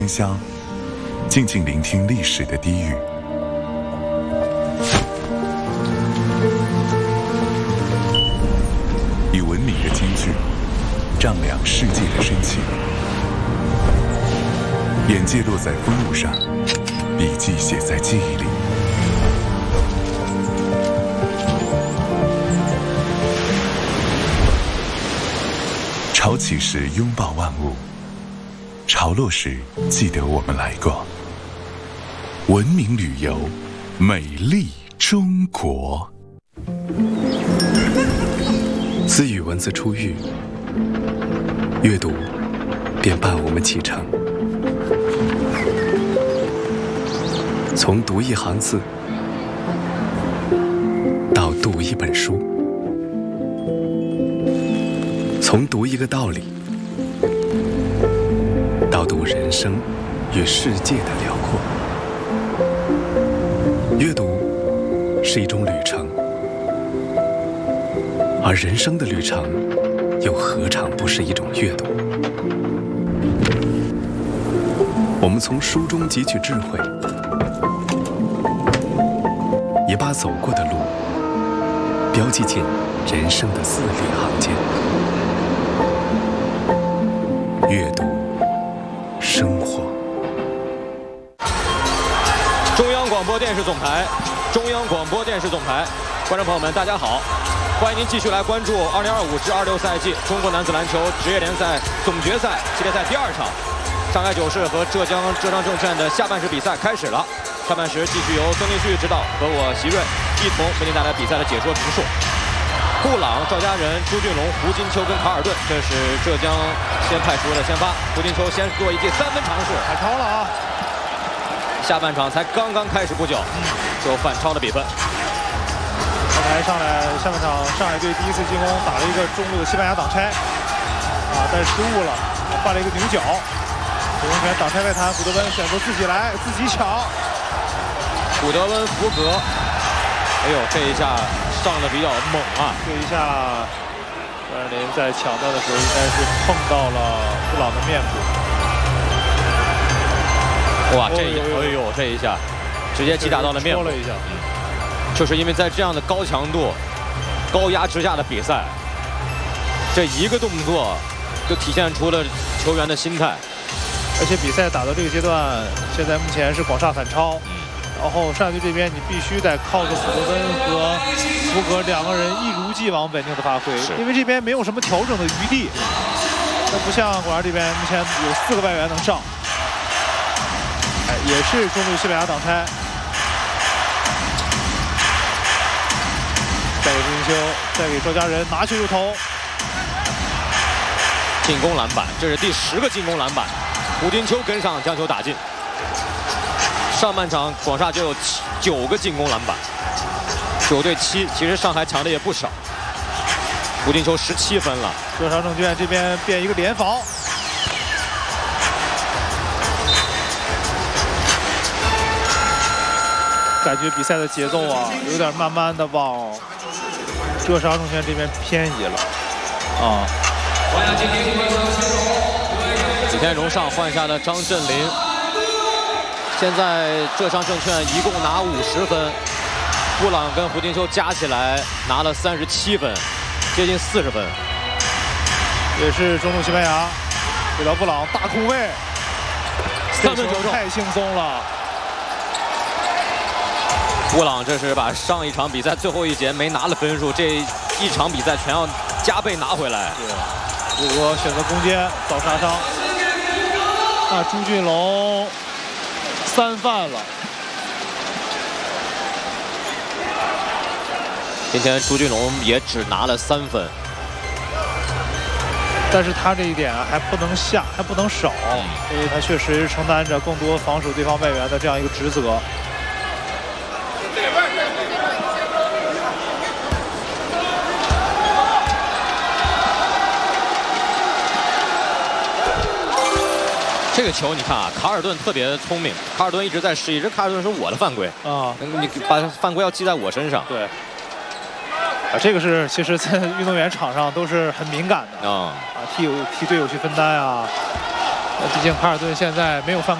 香，静静聆听历史的低语。以文明的金句丈量世界的深情，眼界落在风物上，笔记写在记忆里。潮起时拥抱万物，潮落时记得我们来过。文明旅游，美丽中国。 自与文字初遇，阅读便伴我们启程。从读一行字，到读一本书，从读一个道理，到读人生与世界的辽阔。阅读是一种旅程，而人生的旅程又何尝不是一种阅读？我们从书中汲取智慧，也把走过的路标记进人生的字里行间。阅读生活。 中央广播电视总台，中央广播电视总台，观众朋友们，大家好，欢迎您继续来关注2025至26赛季中国男子篮球职业联赛总决赛系列赛第2场，上海九市和浙江证券的下半时比赛开始了。上半时继续由孙立旭指导和我席瑞一同为您带来比赛的解说评述。布朗、赵家人、朱俊龙、胡金秋跟卡尔顿，这是浙江先派出的先发。胡金秋先做一记3分尝试， 反超了啊！ 下半场才刚刚开始不久，就反超的比分。 刚才上来下半场，上海队第一次进攻打了一个中路的西班牙挡拆，但是失误了，犯了一个牛角。主动权挡拆外弹，古德温选择自己来，自己抢。 古德温福格，哎呦，这一下上的比较猛啊！ 这一下，张尔林在抢到的时候应该是碰到了布朗的面部。 哇，这一下直接击打到了面部。 了一下， 就是因为在这样的高强度、高压之下的比赛，这一个动作就体现出了球员的心态。 而且比赛打到这个阶段，现在目前是广厦反超。然后上海队这边，你必须得靠着古德温和福格2个人一如既往稳定的发挥，因为这边没有什么调整的余地。那不像广厦这边，目前有4个外援能上，也是中路西班牙挡拆。再给胡金秋，再给赵家人拿球就投， 进攻篮板，这是第10个进攻篮板。胡金秋跟上将球打进。上半场广厦就有9个进攻篮板，9对7，其实上海抢的也不少。胡金秋17分了。 浙商证券这边变一个联防，感觉比赛的节奏啊，有点慢慢的往浙商证券这边偏移了啊。 李天荣上换下了张镇麟。现在浙商证券一共拿50分，布朗跟胡金秋加起来拿了37分，接近40分。 也是中路西班牙给到布朗大空位 ，3分球太轻松了。 布朗这是把上一场比赛最后一节没拿的分数，这一场比赛全要加倍拿回来。 对，如果选择攻坚遭杀伤，那朱俊龙3犯了。 今天朱俊龙也只拿了3分， 但是他这一点还不能下，还不能少，因为他确实承担着更多防守对方外援的这样一个职责。 这个球你看啊，卡尔顿特别聪明，卡尔顿一直在示意，这卡尔顿是我的犯规啊，你把犯规要记在我身上。 对，这个是其实在运动员场上都是很敏感的啊，替队友去分担啊， 毕竟卡尔顿现在没有犯